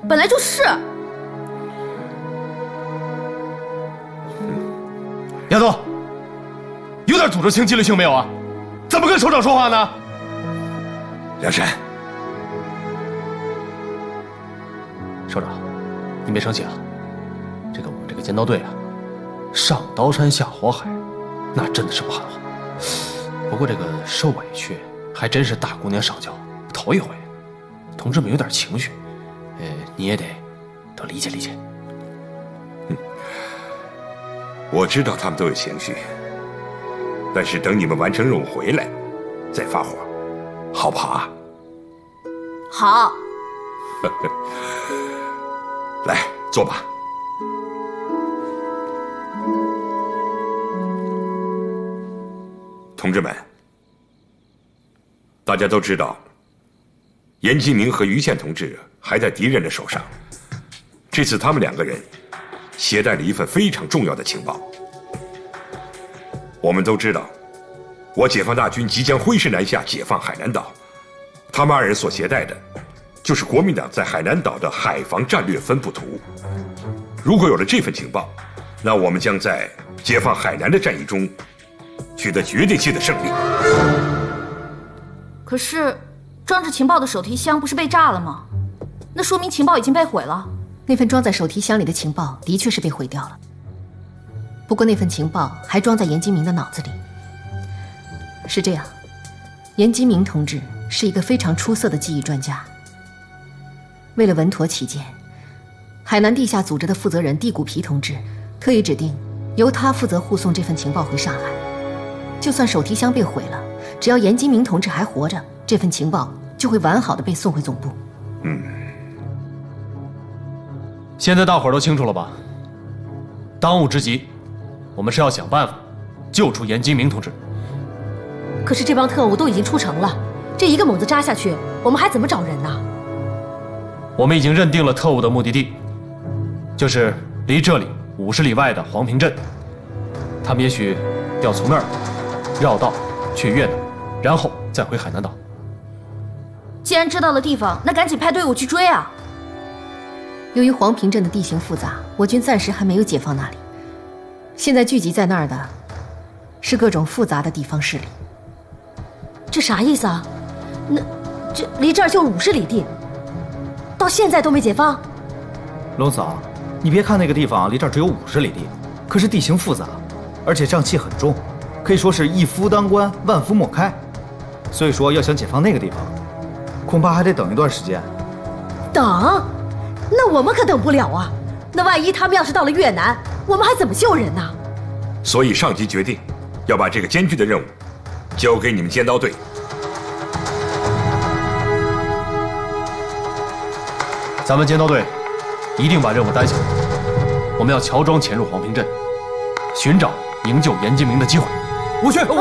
本来就是。 丫头，有点组织性、纪律性没有啊？怎么跟首长说话呢？ 梁山， 首长，您别生气啊。我们这个尖刀队啊，上刀山下火海，那真的是不含糊。不过这个受委屈，还真是大姑娘上轿，头一回，同志们有点情绪，你也得理解理解。 我知道他们都有情绪，但是等你们完成任务回来，再发火，好不好啊？ 好。 来，坐吧。同志们，大家都知道，严继明和于倩同志还在敌人的手上。这次他们2个人携带了一份非常重要的情报。我们都知道，我解放大军即将挥师南下，解放海南岛。他们2人所携带的，就是国民党在海南岛的海防战略分布图。如果有了这份情报，那我们将在解放海南的战役中取得决定性的胜利。 可是，装着情报的手提箱不是被炸了吗？那说明情报已经被毁了。 那份装在手提箱里的情报的确是被毁掉了，不过那份情报还装在严金明的脑子里。是这样，严金明同志是一个非常出色的记忆专家。为了稳妥起见，海南地下组织的负责人地骨皮同志特意指定由他负责护送这份情报回上海。就算手提箱被毁了，只要严金明同志还活着，这份情报就会完好的被送回总部。 现在大伙儿都清楚了吧？当务之急，我们是要想办法救出严金明同志。 可是这帮特务都已经出城了，这一个猛子扎下去，我们还怎么找人呢？ 我们已经认定了特务的目的地，就是离这里50里外的黄平镇。他们也许要从那儿绕道去越南，然后再回海南岛。 既然知道了地方，那赶紧派队伍去追啊！ 由于黄平镇的地形复杂，我军暂时还没有解放那里。现在聚集在那儿的是各种复杂的地方势力。 这啥意思啊？这离这儿就50里地，到现在都没解放？ 龙嫂，你别看那个地方离这儿只有50里地，可是地形复杂，而且瘴气很重，可以说是一夫当关，万夫莫开。所以说，要想解放那个地方，恐怕还得等一段时间。 等？那我们可等不了啊！那万一他们要是到了越南，我们还怎么救人呢？ 所以上级决定要把这个艰巨的任务交给你们尖刀队。 咱们尖刀队一定把任务担下来。我们要乔装潜入黄平镇，寻找营救严金明的机会。 我去！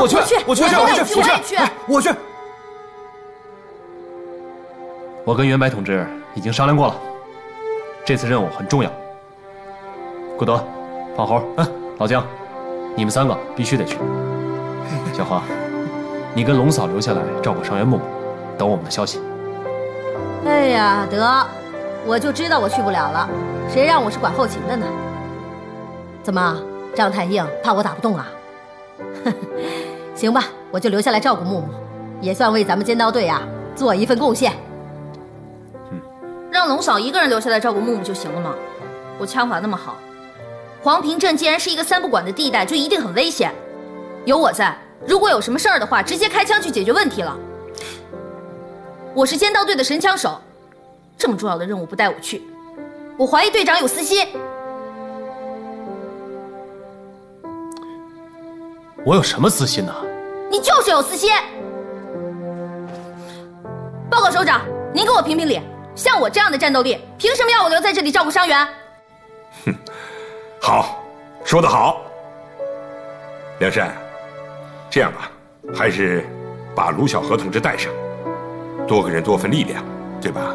我跟袁白同志已经商量过了，这次任务很重要。顾德、胖猴、老姜，你们3个必须得去。小何，你跟龙嫂留下来照顾伤员木木，等我们的消息。 哎呀，得，我就知道我去不了了，谁让我是管后勤的呢？怎么，仗太硬，怕我打不动啊？行吧，我就留下来照顾木木，也算为咱们尖刀队啊做一份贡献。 让龙嫂一个人留下来照顾木木就行了吗？我枪法那么好，黄平镇既然是一个3不管的地带，就一定很危险。有我在，如果有什么事儿的话，直接开枪去解决问题了。我是尖刀队的神枪手，这么重要的任务不带我去，我怀疑队长有私心。 我有什么私心呢？ 你就是有私心。报告首长，您给我评评理，像我这样的战斗力，凭什么要我留在这里照顾伤员？ 哼，好，说得好。梁山，这样吧，还是把卢小河同志带上，多个人多份力量，对吧？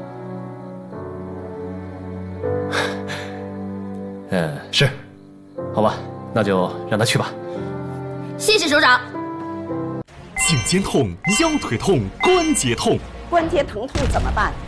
是，好吧，那就让他去吧。 谢谢首长。 颈肩痛、腰腿痛、关节痛， 关节疼痛怎么办？